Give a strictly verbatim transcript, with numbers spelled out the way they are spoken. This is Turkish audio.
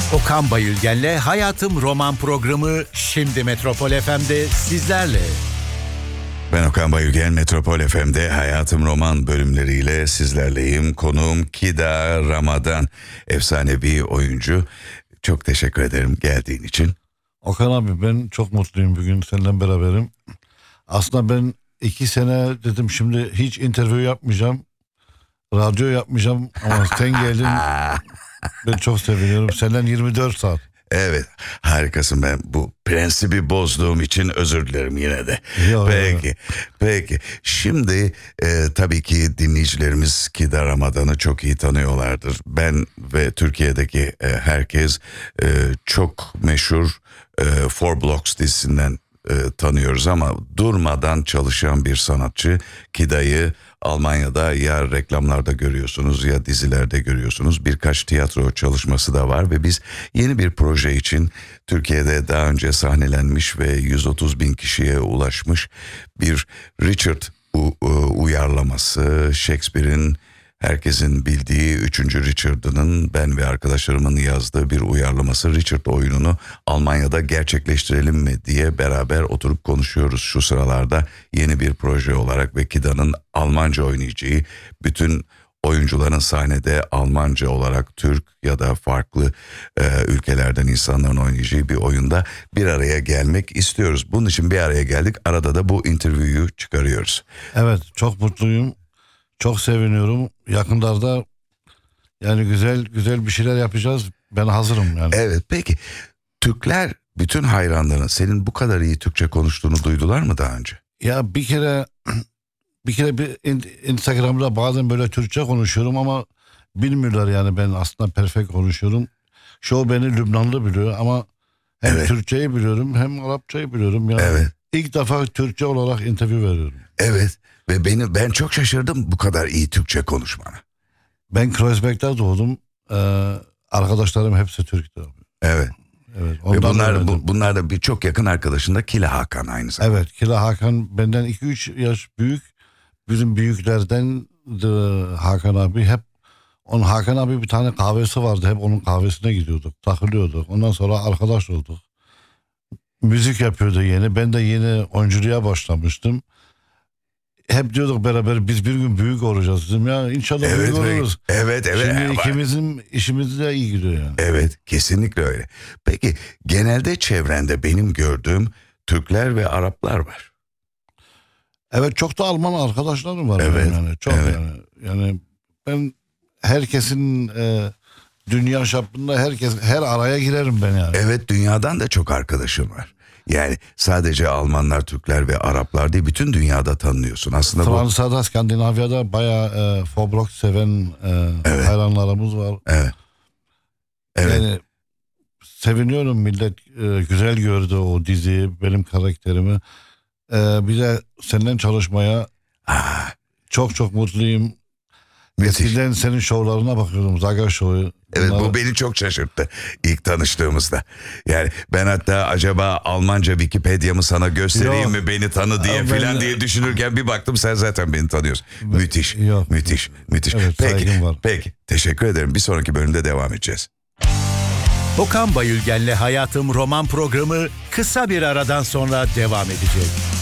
Okan Bayülgen'le Hayatım Roman programı şimdi Metropol F M'de sizlerle. Ben Okan Bayülgen, Metropol F M'de Hayatım Roman bölümleriyle sizlerleyim. Konuğum Kida Ramadan, efsanevi oyuncu. Çok teşekkür ederim geldiğin için. Okan abi, ben çok mutluyum bugün seninle beraberim. Aslında ben iki sene dedim şimdi hiç interview yapmayacağım. Radyo yapmayacağım ama sen geldin. Ben çok seviniyorum. Senden yirmi dört saat. Evet, harikasın. Ben bu prensibi bozduğum için özür dilerim yine de. Yok, peki, yok. peki. Şimdi e, tabii ki dinleyicilerimiz Kida Ramadan'ı çok iyi tanıyorlardır. Ben ve Türkiye'deki e, herkes e, çok meşhur e, Four Blocks dizisinden e, tanıyoruz ama durmadan çalışan bir sanatçı. Kida'yı Almanya'da ya reklamlarda görüyorsunuz ya dizilerde görüyorsunuz. Birkaç tiyatro çalışması da var ve biz yeni bir proje için Türkiye'de daha önce sahnelenmiş ve yüz otuz bin kişiye ulaşmış bir Richard u- u- uyarlaması, Shakespeare'in herkesin bildiği üçüncü Richard'ının ben ve arkadaşlarımın yazdığı bir uyarlaması Richard oyununu Almanya'da gerçekleştirelim mi diye beraber oturup konuşuyoruz şu sıralarda yeni bir proje olarak ve Kida'nın Almanca oynayacağı, bütün oyuncuların sahnede Almanca olarak Türk ya da farklı e, ülkelerden insanların oynayacağı bir oyunda bir araya gelmek istiyoruz. Bunun için bir araya geldik. Arada da bu interview'yu çıkarıyoruz. Evet, çok mutluyum. Çok seviniyorum. Yakınlarda yani güzel güzel bir şeyler yapacağız. Ben hazırım yani. Evet, peki Türkler, bütün hayranların senin bu kadar iyi Türkçe konuştuğunu duydular mı daha önce? Ya bir kere bir kere bir Instagram'da bazen böyle Türkçe konuşuyorum ama bilmiyorlar yani ben aslında perfect konuşuyorum. Çoğu beni Lübnanlı biliyor ama hem Evet. Türkçeyi biliyorum hem Arapçayı biliyorum. Yani Evet. İlk defa Türkçe olarak interview veriyorum. Evet ve beni ben çok şaşırdım bu kadar iyi Türkçe konuşmana. Ben Kreuzberg'de doğdum. Ee, arkadaşlarım hepsi Türk'tü. Evet. Evet. Ve ondan bunlar öğrendim. bu, bunlar da bir çok yakın arkadaşın da Kila Hakan aynı zamanda. Evet, Kila Hakan benden iki üç yaş büyük. Bizim büyüklerden de Hakan abi hep onun Hakan abi bir tane kahvesi vardı. Hep onun kahvesine gidiyorduk, takılıyorduk. Ondan sonra arkadaş olduk. Müzik yapıyordu yeni. Ben de yeni oyunculuğa başlamıştım. Hep diyorduk beraber biz bir gün büyük olacağız dedim ya. İnşallah Evet, büyük evet, oluruz. evet, evet. Şimdi Ama- ikimizin işimiz de iyi gidiyor yani. Evet, kesinlikle öyle. Peki genelde çevrende benim gördüğüm Türkler ve Araplar var. Evet, çok da Alman arkadaşlarım var. Evet, benim yani. Çok evet. yani. Yani ben herkesin e, dünya çapında herkes her araya girerim ben yani. Evet, dünyadan da çok arkadaşım var. Yani sadece Almanlar, Türkler ve Araplar değil, bütün dünyada tanınıyorsun. Aslında bu... Fransa'da, Skandinavya'da bayağı e, Foblok seven e, Evet. hayranlarımız var. Evet. Evet. Yani seviniyorum, millet e, güzel gördü o diziyi, benim karakterimi. E, bir de seninle çalışmaya Ah, çok çok mutluyum. müthiş. Eskiden senin şovlarına bakıyordum, Zaga Show'u. Evet, Bunları- bu beni çok şaşırttı ilk tanıştığımızda. Yani ben hatta acaba Almanca Wikipedia'mı sana göstereyim Yok. mi beni tanı diye Ama filan ben- diye düşünürken bir baktım sen zaten beni tanıyorsun. Müthiş, Yok. müthiş, müthiş. Evet, Peki, saygım var. peki. Teşekkür ederim. Bir sonraki bölümde devam edeceğiz. Okan Bayülgen'le Hayatım Roman programı kısa bir aradan sonra devam edecek.